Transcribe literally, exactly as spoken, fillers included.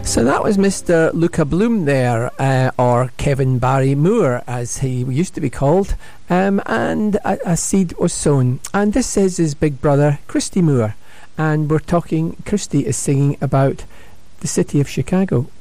So that was Mister Luca Bloom there, uh, or Kevin Barry Moore as he used to be called, um, and a, a seed was sown. And this is his big brother Christy Moore, and we're talking, Christy is singing about the city of Chicago.